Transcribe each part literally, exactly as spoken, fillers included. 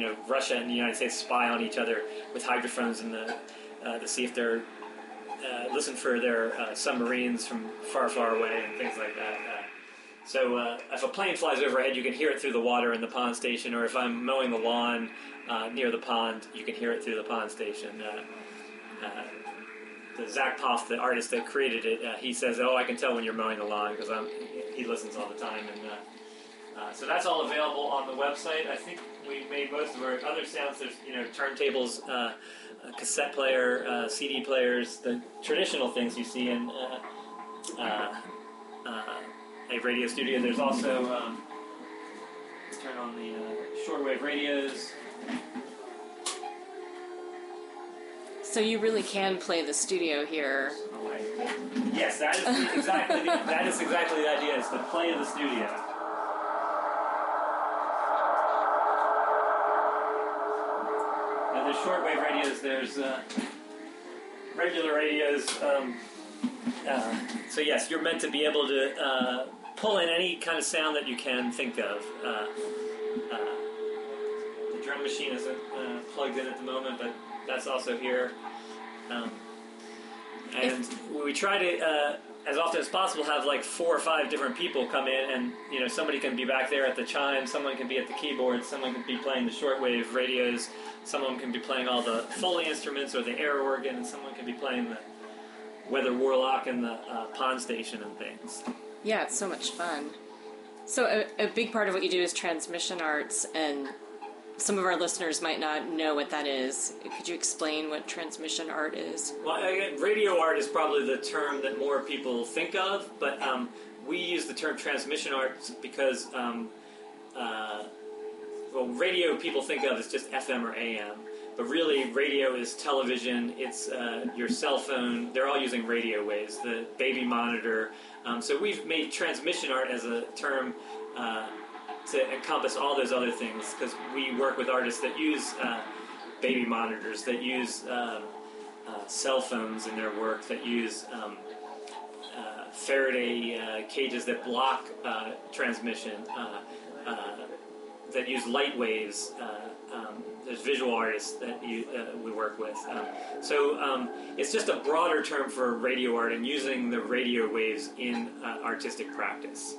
you know, Russia and the United States spy on each other with hydrophones in the, uh, to see if they're, uh, listen for their uh, submarines from far, far away and things like that. Uh, so uh, if a plane flies overhead, you can hear it through the water in the pond station, or if I'm mowing the lawn uh, near the pond, you can hear it through the pond station. Uh, uh, the Zach Poff, the artist that created it, uh, he says, "Oh, I can tell when you're mowing the lawn," because I'm he listens all the time. And uh, uh, so that's all available on the website. I think we made most of our other sounds. There's, you know, turntables, uh, a cassette player, uh, C D players, the traditional things you see in uh, uh, uh, a radio studio. There's also um, turn on the uh, shortwave radios. So you really can play the studio here. Oh, I, yes, that is the, exactly the, that is exactly the idea. It's the play of the studio. And there's shortwave radios. There's uh, regular radios. Um, uh, so yes, you're meant to be able to uh, pull in any kind of sound that you can think of. Uh, uh, the drum machine isn't uh, plugged in at the moment, but that's also here. Um, and we try to, uh, as often as possible, have like four or five different people come in, and you know, somebody can be back there at the chime, someone can be at the keyboard, someone can be playing the shortwave radios, someone can be playing all the Foley instruments or the air organ, and someone can be playing the Weather Warlock and the uh, pond station and things. Yeah, it's so much fun. So a, a big part of what you do is transmission arts, and some of our listeners might not know what that is. Could you explain what transmission art is? Well, I, radio art is probably the term that more people think of, but um, we use the term transmission art because, um, uh, well, radio people think of as just F M or A M, but really radio is television, it's uh, your cell phone, they're all using radio waves, the baby monitor. Um, so we've made transmission art as a term uh, to encompass all those other things, because we work with artists that use uh, baby monitors, that use um, uh, cell phones in their work, that use um, uh, Faraday uh, cages that block uh, transmission, uh, uh, that use light waves. Uh, um, there's visual artists that you, uh, we work with. Um, so um, it's just a broader term for radio art and using the radio waves in uh, artistic practice.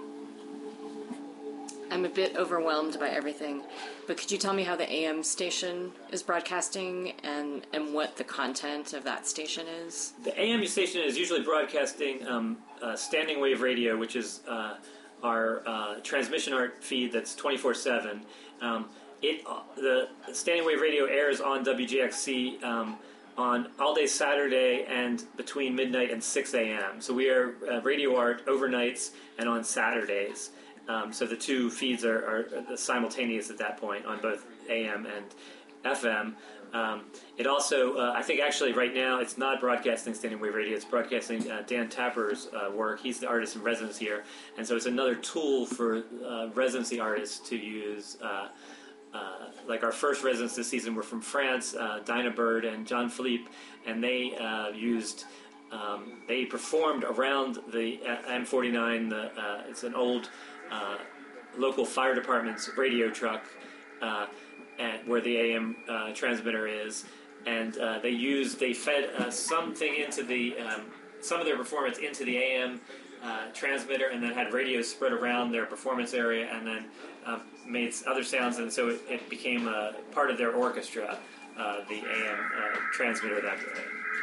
I'm a bit overwhelmed by everything, but could you tell me how the A M station is broadcasting and, and what the content of that station is? The A M station is usually broadcasting um, uh, standing wave radio, which is uh, our uh, transmission art feed that's twenty-four seven. Um, it uh, the standing wave radio airs on W J X C um, on all day Saturday and between midnight and six a.m. So we are uh, radio art overnights and on Saturdays. Um, so the two feeds are, are simultaneous at that point on both A M and F M. Um, it also, uh, I think actually right now, it's not broadcasting standing wave radio, it's broadcasting uh, Dan Tapper's uh, work. He's the artist in residence here. And so it's another tool for uh, residency artists to use. Uh, uh, like our first residents this season were from France, uh, Dinah Bird and John Philippe, and they uh, used... Um, they performed around the M forty-nine. The, uh, it's an old uh, local fire department's radio truck uh, at where the A M uh, transmitter is, and uh, they used they fed uh, something into the um, some of their performance into the A M uh, transmitter, and then had radios spread around their performance area, and then uh, made other sounds, and so it, it became a part of their orchestra, uh, the A M uh, transmitter that day.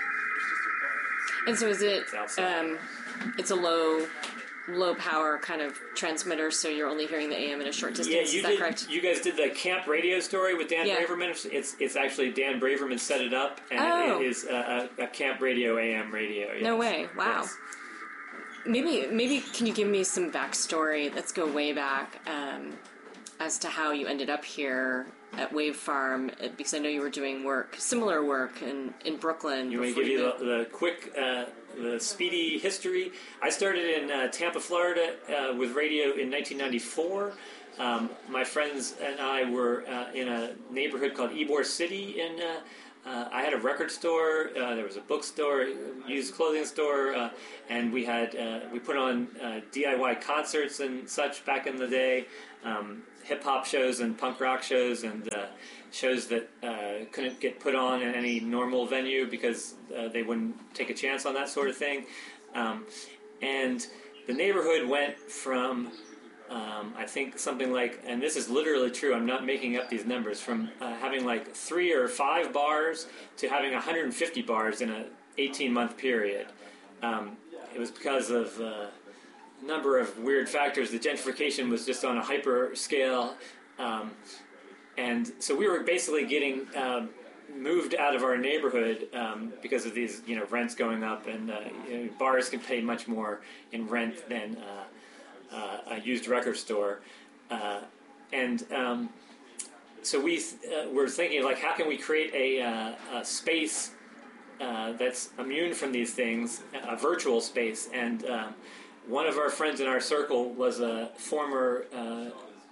And so is it, um, it's a low low power kind of transmitter, so you're only hearing the A M in a short distance, yeah, you is that did, correct? You guys did the Camp Radio story with Dan yeah. Braverman. It's it's actually Dan Braverman set it up, and oh. it is a, a, a Camp Radio A M radio. Yes. No way, wow. Yes. Maybe, maybe can you give me some backstory, let's go way back, um, as to how you ended up here at Wave Farm, because I know you were doing work, similar work in, in Brooklyn. You want me to give you the, the quick, uh, the speedy history? I started in uh, Tampa, Florida uh, with radio in nineteen ninety-four. Um, my friends and I were uh, in a neighborhood called Ybor City. In uh, uh, I had a record store, uh, there was a bookstore, used clothing store, uh, and we had uh, we put on uh, D I Y concerts and such back in the day. Um, hip hop shows and punk rock shows and uh, shows that uh, couldn't get put on in any normal venue because uh, they wouldn't take a chance on that sort of thing. Um, and the neighborhood went from, um, I think something like, and this is literally true, I'm not making up these numbers, from uh, having like three or five bars to having one hundred fifty bars in a eighteen-month period. Um, it was because of uh, a number of weird factors. The gentrification was just on a hyper scale. Um, and so we were basically getting um, moved out of our neighborhood um, because of these, you know, rents going up, and uh, you know, bars can pay much more in rent than uh, uh, a used record store. Uh, and um, so we uh, were thinking, like, how can we create a, uh, a space uh, that's immune from these things, a virtual space? And um, one of our friends in our circle was a former, uh,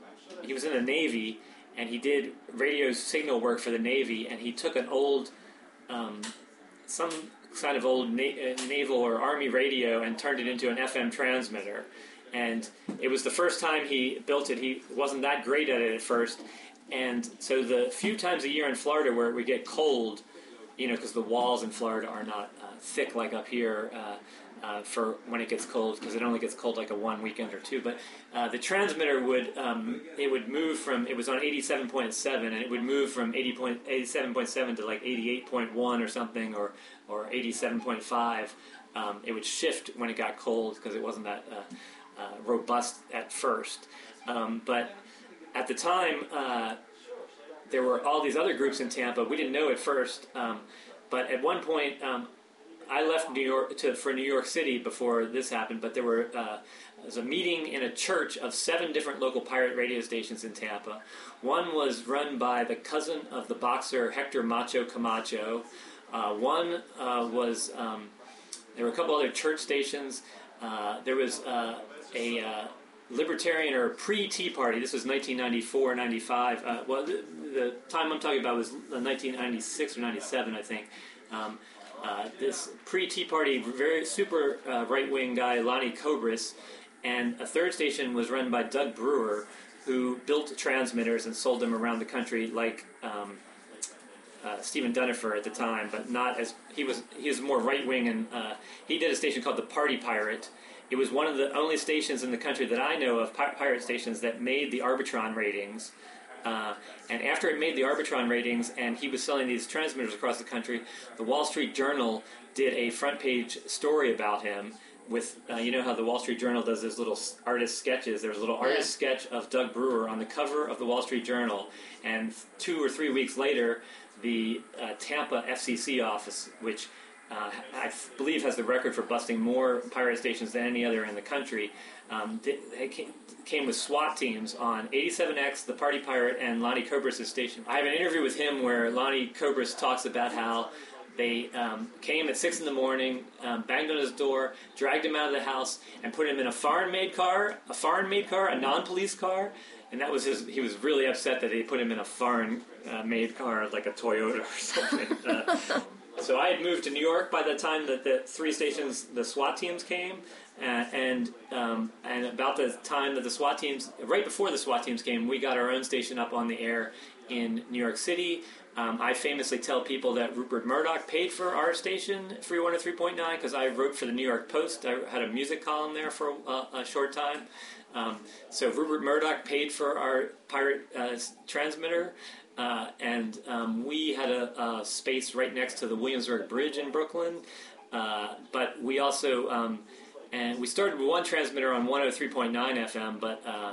he was in the Navy, and he did radio signal work for the Navy, and he took an old, um, some kind of old na- naval or Army radio and turned it into an F M transmitter. And it was the first time he built it. He wasn't that great at it at first. And so the few times a year in Florida where it would get cold, you know, because the walls in Florida are not uh, thick like up here, uh, Uh, for when it gets cold, because it only gets cold like a one weekend or two. But uh, the transmitter would um, it would move from, it was on eighty-seven point seven, and it would move from eighty-seven point seven to like eighty-eight point one or something, or or eighty-seven point five. Um, it would shift when it got cold because it wasn't that uh, uh, robust at first. Um, but at the time, uh, there were all these other groups in Tampa. We didn't know at first, um, but at one point. Um, I left New York to, for New York City before this happened, but there were uh, there was a meeting in a church of seven different local pirate radio stations in Tampa. One was run by the cousin of the boxer Hector Macho Camacho. Uh, one uh, was um, there were a couple other church stations. Uh, there was uh, a uh, libertarian or pre-Tea Party. This was nineteen ninety-four, ninety-five. Uh, well, the, the time I'm talking about was nineteen ninety-six or ninety-seven, I think. Um, Uh, this pre-Tea Party, very super uh, right-wing guy, Lonnie Cobras, and a third station was run by Doug Brewer, who built transmitters and sold them around the country, like um, uh, Stephen Dunifer at the time, but not as he was. He was more right-wing, and uh, he did a station called the Party Pirate. It was one of the only stations in the country that I know of, pi- pirate stations, that made the Arbitron ratings. Uh, and after it made the Arbitron ratings and he was selling these transmitters across the country, the Wall Street Journal did a front page story about him with, uh, you know how the Wall Street Journal does those little artist sketches? There was a little artist yeah. sketch of Doug Brewer on the cover of the Wall Street Journal. And two or three weeks later, the uh, Tampa F C C office, which uh, I believe has the record for busting more pirate stations than any other in the country, um, they came, came with SWAT teams on eighty-seven X, the Party Pirate, and Lonnie Cobras' station. I have an interview with him where Lonnie Cobras talks about how they um, came at six in the morning, um, banged on his door, dragged him out of the house, and put him in a foreign-made car, a foreign-made car, a non-police car, and that was his. He was really upset that they put him in a foreign-made car, like a Toyota or something. Uh, so I had moved to New York by the time that the three stations, the SWAT teams came. Uh, and um, and about the time that the SWAT teams, right before the SWAT teams came, we got our own station up on the air in New York City. Um, I famously tell people that Rupert Murdoch paid for our station, three oh three point nine, because I wrote for the New York Post. I had a music column there for a, a short time. Um, so Rupert Murdoch paid for our pirate uh, transmitter. Uh, and um, we had a, a space right next to the Williamsburg Bridge in Brooklyn. Uh, but we also... Um, And we started with one transmitter on one oh three point nine F M, but uh,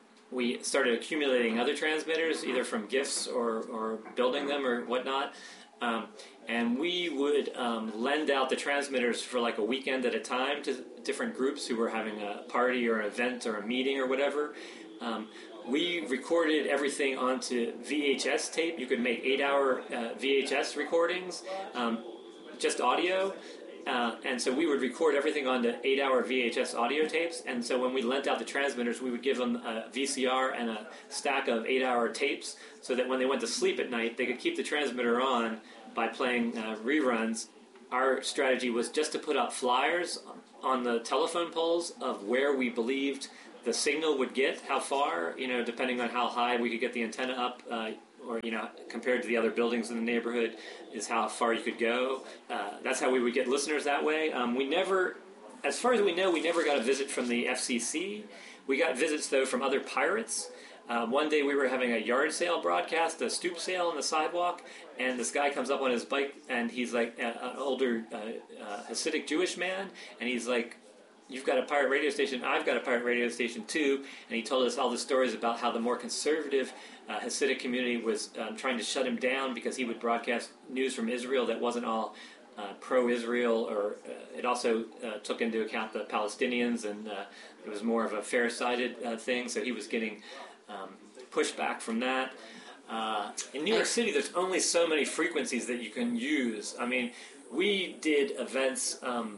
we started accumulating other transmitters, either from gifts or, or building them or whatnot. Um, and we would um, lend out the transmitters for like a weekend at a time to different groups who were having a party or an event or a meeting or whatever. Um, we recorded everything onto V H S tape. You could make eight-hour uh, V H S recordings, um, just audio. Uh, and so we would record everything onto eight-hour V H S audio tapes. And so when we lent out the transmitters, we would give them a V C R and a stack of eight-hour tapes so that when they went to sleep at night, they could keep the transmitter on by playing uh, reruns. Our strategy was just to put up flyers on the telephone poles of where we believed the signal would get, how far, you know, depending on how high we could get the antenna up, uh, or, you know, compared to the other buildings in the neighborhood, is how far you could go. Uh, that's how we would get listeners that way. Um, we never, as far as we know, we never got a visit from the F C C. We got visits, though, from other pirates. Uh, one day we were having a yard sale broadcast, a stoop sale on the sidewalk, and this guy comes up on his bike, and he's like a, an older uh, uh, Hasidic Jewish man, and he's like, "You've got a pirate radio station, I've got a pirate radio station too," and he told us all the stories about how the more conservative uh, Hasidic community was um, trying to shut him down because he would broadcast news from Israel that wasn't all uh, pro-Israel, or uh, it also uh, took into account the Palestinians, and uh, it was more of a fair-sided uh, thing, so he was getting um, pushback from that. Uh, in New York City, there's only so many frequencies that you can use. I mean, we did events... Um,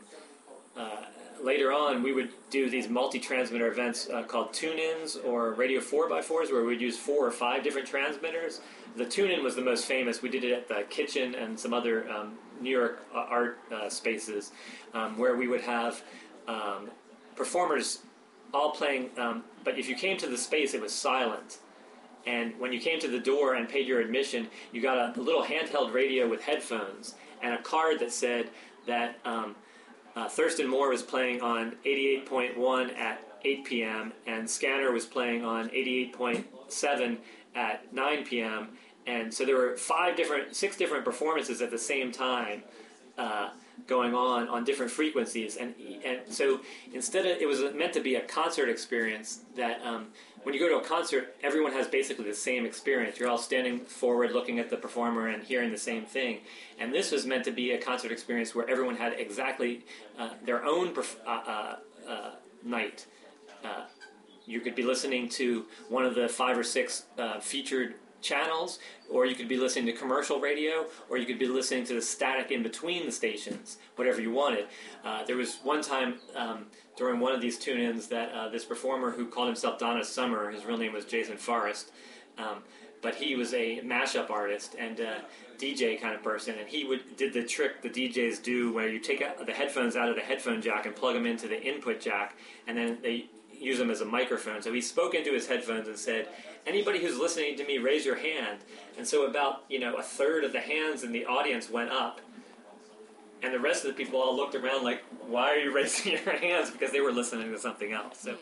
uh, Later on, we would do these multi-transmitter events uh, called tune-ins or radio four by fours, where we'd use four or five different transmitters. The tune-in was the most famous. We did it at the Kitchen and some other um, New York uh, art uh, spaces, um, where we would have um, performers all playing, um, but if you came to the space, it was silent. And when you came to the door and paid your admission, you got a, a little handheld radio with headphones and a card that said that... Um, Uh, Thurston Moore was playing on eighty-eight point one at eight p.m. and Scanner was playing on eighty-eight point seven at nine p.m. And so there were five different, six different performances at the same time uh, going on on different frequencies. And and so instead of, it was meant to be a concert experience that um, when you go to a concert, everyone has basically the same experience. You're all standing forward looking at the performer and hearing the same thing. And this was meant to be a concert experience where everyone had exactly uh, their own perf- uh, uh, uh, night. Uh, you could be listening to one of the five or six uh, featured channels, or you could be listening to commercial radio, or you could be listening to the static in between the stations, whatever you wanted. Uh, there was one time um, during one of these tune-ins that uh, this performer who called himself Donna Summer, his real name was Jason Forrest, um, but he was a mashup artist and uh, D J kind of person, and he would did the trick the D Js do where you take out the headphones out of the headphone jack and plug them into the input jack, and then they use them as a microphone. So he spoke into his headphones and said, "Anybody who's listening to me, raise your hand." And so about, you know, a third of the hands in the audience went up, and the rest of the people all looked around like, "Why are you raising your hands?" Because they were listening to something else. So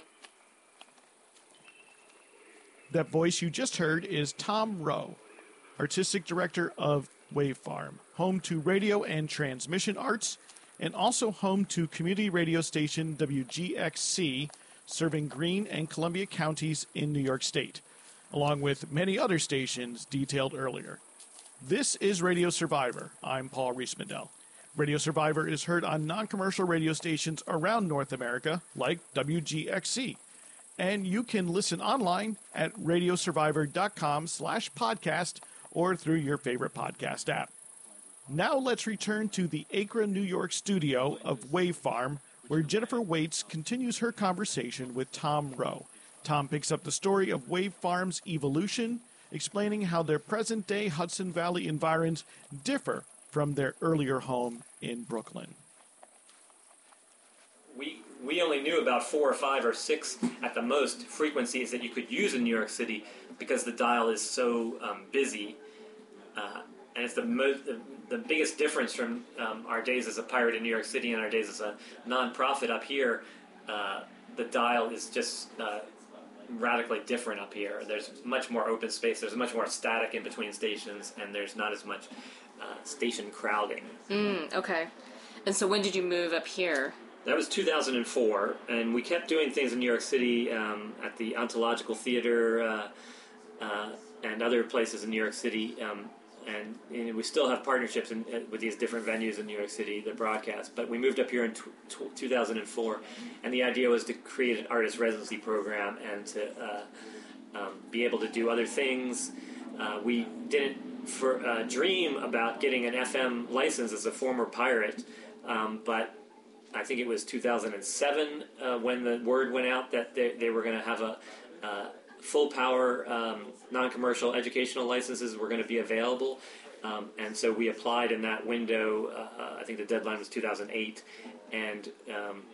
that voice you just heard is Tom Rowe, Artistic Director of Wave Farm, home to radio and transmission arts, and also home to community radio station W G X C, serving Greene and Columbia counties in New York State, along with many other stations detailed earlier. This is Radio Survivor. I'm Paul Riismandel. Radio Survivor is heard on non-commercial radio stations around North America, like W G X C. And you can listen online at radiosurvivor.com slash podcast or through your favorite podcast app. Now let's return to the Acra, New York studio of Wave Farm, where Jennifer Waits continues her conversation with Tom Rowe. Tom picks up the story of Wave Farm's evolution, explaining how their present-day Hudson Valley environs differ from their earlier home in Brooklyn. We we only knew about four or five or six at the most frequencies that you could use in New York City because the dial is so um, busy, uh, and it's the most the, the biggest difference from um, our days as a pirate in New York City and our days as a non-profit up here. Uh, the dial is just uh, radically different up here. There's much more open space. There's much more static in between stations, and there's not as much uh, station crowding. Mm, okay. And so when did you move up here? That was two thousand four, and we kept doing things in New York City um, at the Ontological Theater uh, uh, and other places in New York City, um, and, and we still have partnerships in, uh, with these different venues in New York City that broadcast. But we moved up here in t- t- two thousand four, and the idea was to create an artist residency program and to uh, um, be able to do other things. Uh, we didn't for, uh, dream about getting an F M license as a former pirate, um, but I think it was two thousand seven uh, when the word went out that they, they were going to have a uh, full power um, non-commercial educational licenses were going to be available. Um, and so we applied in that window. Uh, I think the deadline was two thousand eight. And um,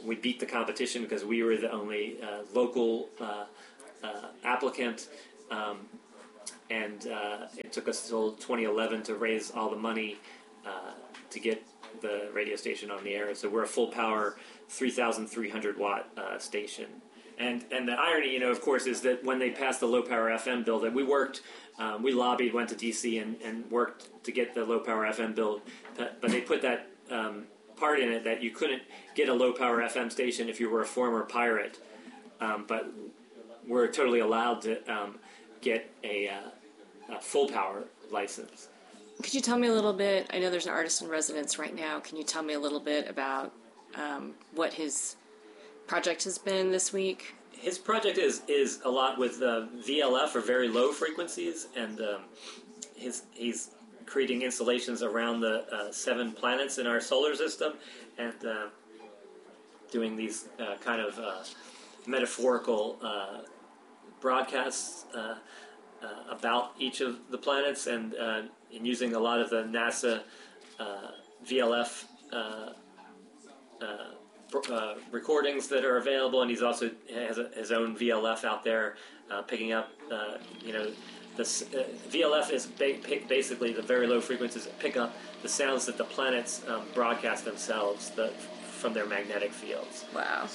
we beat the competition because we were the only uh, local uh, uh, applicant, um, and uh, it took us till twenty eleven to raise all the money uh, to get the radio station on the air. So we're a full power three thousand three hundred watt uh, station. And and the irony, you know, of course, is that when they passed the low power F M bill, that we worked, um, we lobbied, went to D C and, and worked to get the low power F M bill, but, but they put that um, part in it that you couldn't get a low power F M station if you were a former pirate, um, but we're totally allowed to um, get a, uh, a full power license. Could you tell me a little bit? I know there's an artist in residence right now. Can you tell me a little bit about um, what his project has been this week? His project is is a lot with uh, V L F, or very low frequencies, and um, his he's creating installations around the uh, seven planets in our solar system, and uh, doing these uh, kind of uh, metaphorical uh, broadcasts uh, uh, about each of the planets, and, uh, and using a lot of the NASA uh, V L F uh, uh, Uh, recordings that are available, and he's also has a, his own V L F out there, uh, picking up, uh, you know, this uh, V L F is ba- basically the very low frequencies that pick up the sounds that the planets um, broadcast themselves the, from their magnetic fields. Wow.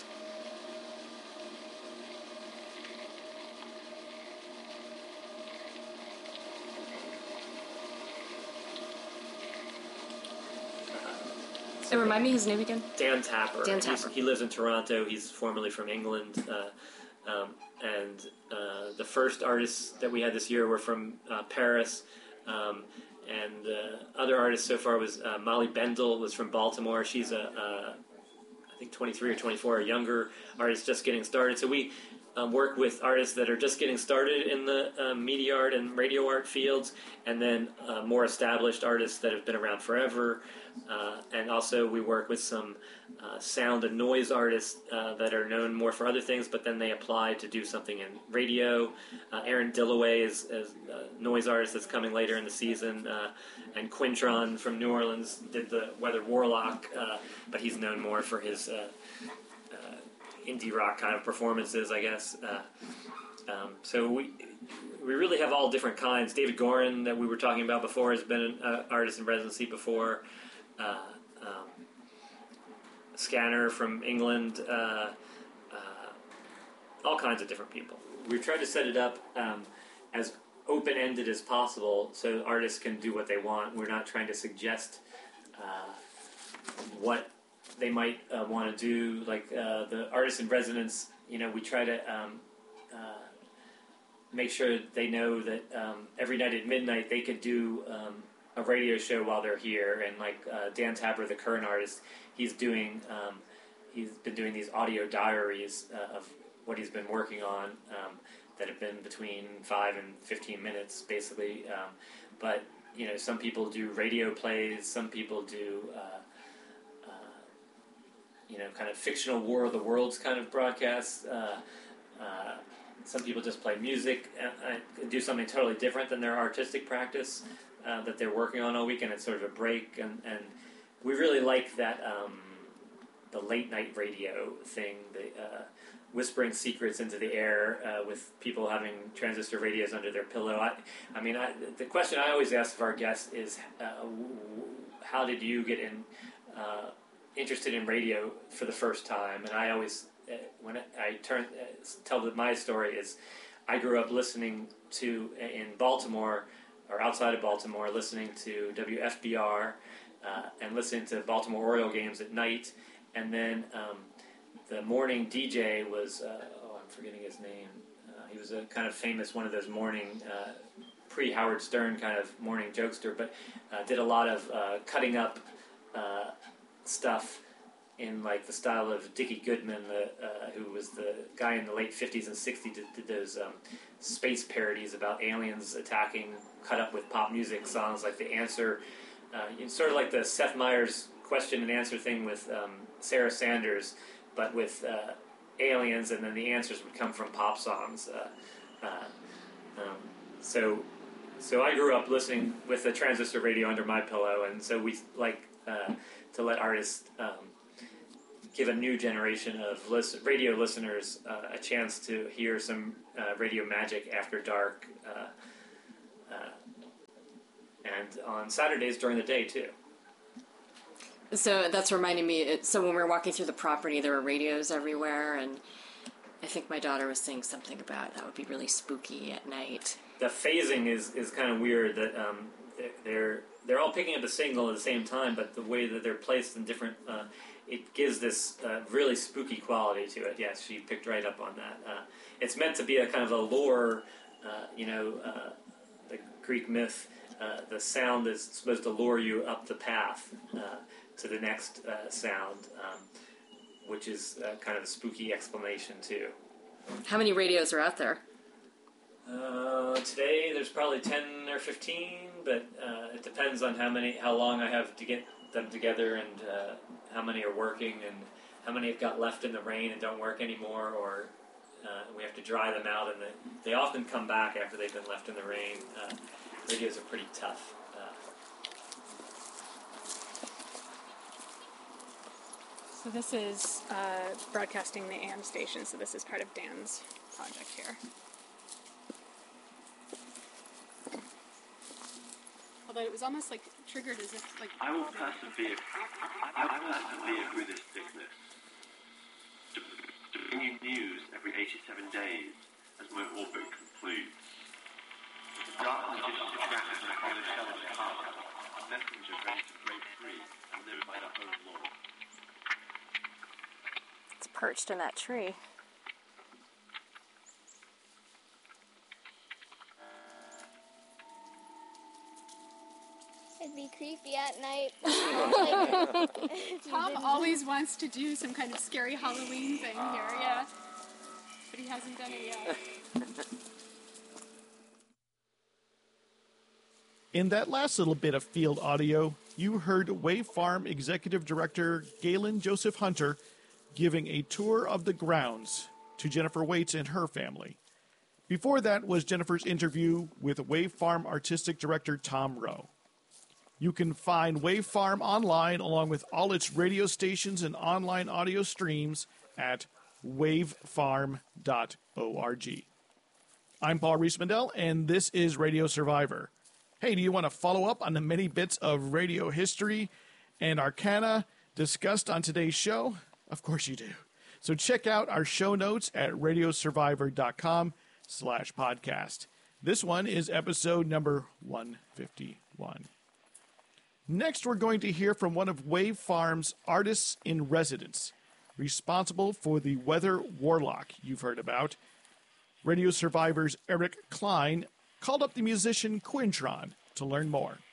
And remind me his name again? Dan Tapper. Dan Tapper. He's, he lives in Toronto. He's formerly from England. Uh, um, and uh, the first artists that we had this year were from uh, Paris. Um, and uh, other artists so far was uh, Molly Bendel was from Baltimore. She's a, uh, I think twenty-three or twenty-four, a younger artist just getting started. So we um, work with artists that are just getting started in the uh, media art and radio art fields, and then uh, more established artists that have been around forever. Uh, and also we work with some uh, sound and noise artists uh, that are known more for other things, but then they apply to do something in radio. Uh, Aaron Dillaway is, is a noise artist that's coming later in the season, uh, and Quintron from New Orleans did the Weather Warlock, uh, but he's known more for his uh, uh, indie rock kind of performances, I guess. Uh, um, so we we really have all different kinds. David Gorin, that we were talking about before, has been an uh, artist in residency before. Uh, um, Scanner from England, uh, uh, all kinds of different people. We've tried to set it up um, as open-ended as possible so artists can do what they want. We're not trying to suggest uh, what they might uh, want to do. Like uh, the artists in residence, you know, we try to um, uh, make sure they know that um, every night at midnight they could do um, a radio show while they're here. And like uh, Dan Tapper, the current artist, he's doing um, he's been doing these audio diaries uh, of what he's been working on um, that have been between five and fifteen minutes basically, um, but you know, some people do radio plays, some people do uh, uh, you know, kind of fictional War of the Worlds kind of broadcasts. uh, uh, some people just play music and, and do something totally different than their artistic practice Uh, that they're working on all weekend. It's sort of a break, and, and we really like that um, the late night radio thing, the uh, whispering secrets into the air uh, with people having transistor radios under their pillow. I, I mean, I, the question I always ask of our guests is, uh, how did you get in uh, interested in radio for the first time? And I always, uh, when I turn uh, tell that my story is, I grew up listening to in Baltimore. Or outside of Baltimore, listening to W F B R uh, and listening to Baltimore Oriole games at night. And then um, the morning D J was, uh, oh, I'm forgetting his name. Uh, he was a kind of famous, one of those morning, uh, pre-Howard Stern kind of morning jokester, but uh, did a lot of uh, cutting up uh, stuff in like the style of Dickie Goodman, the, uh, who was the guy in the late fifties and sixties, did, did those um, space parodies about aliens attacking, cut up with pop music songs like The Answer. Uh, it's sort of like the Seth Meyers question and answer thing with um, Sarah Sanders, but with uh, aliens, and then the answers would come from pop songs. Uh, uh, um, so, so I grew up listening with a transistor radio under my pillow, and so we like uh, to let artists um, give a new generation of listen, radio listeners uh, a chance to hear some uh, radio magic after dark, uh, uh, and on Saturdays during the day too. So that's reminding me. It, so when we were walking through the property, there were radios everywhere, and I think my daughter was saying something about that would be really spooky at night. The phasing is, is kind of weird. That um, they're they're all picking up a signal at the same time, but the way that they're placed in different, uh, it gives this uh, really spooky quality to it. Yes, she picked right up on that. Uh, it's meant to be a kind of a lore, uh, you know, uh, the Greek myth. Uh, the sound is supposed to lure you up the path uh, to the next uh, sound, um, which is uh, kind of a spooky explanation too. How many radios are out there? Uh, today there's probably ten or fifteen, but uh, it depends on how many, how long I have to get them together, and uh, how many are working, and how many have got left in the rain and don't work anymore, or uh, we have to dry them out, and they, they often come back after they've been left in the rain. Uh, radios are pretty tough. Uh, So this is uh, broadcasting the A M station, so this is part of Dan's project here. Although it was almost like triggered as if like... I will persevere. I will persevere through this sickness. To, to bring you news every eighty-seven days as my orbit concludes. The darkness is distracted upon the shell of the heart, a messenger ready to break free and live by the own law. It's perched in that tree. It'd be creepy at night. Like, Tom always wants to do some kind of scary Halloween thing here, yeah. But he hasn't done it yet. In that last little bit of field audio, you heard Wave Farm Executive Director Galen Joseph Hunter giving a tour of the grounds to Jennifer Waits and her family. Before that was Jennifer's interview with Wave Farm Artistic Director Tom Rowe. You can find Wave Farm online along with all its radio stations and online audio streams at wave farm dot org. I'm Paul Rees-Mandel, and this is Radio Survivor. Hey, do you want to follow up on the many bits of radio history and arcana discussed on today's show? Of course you do. So check out our show notes at radiosurvivor.com slash podcast. This one is episode number one fifty-one. Next, we're going to hear from one of Wave Farm's artists in residence, responsible for the Weather Warlock you've heard about. Radio Survivor's Eric Klein called up the musician Quintron to learn more.